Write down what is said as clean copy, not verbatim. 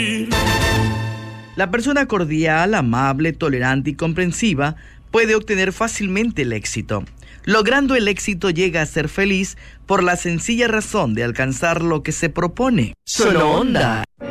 La persona cordial, amable, tolerante y comprensiva puede obtener fácilmente el éxito. Logrando el éxito llega a ser feliz por la sencilla razón de alcanzar lo que se propone. Solo Onda.